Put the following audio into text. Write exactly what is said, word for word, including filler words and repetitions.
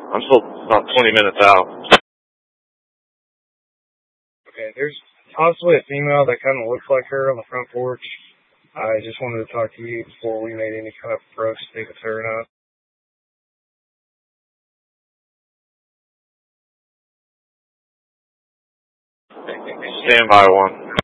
I'm still about twenty minutes out. Okay, there's possibly a female that kind of looks like her on the front porch. I just wanted to talk to you before we made any kind of approach to think it's her or not. Stand by one.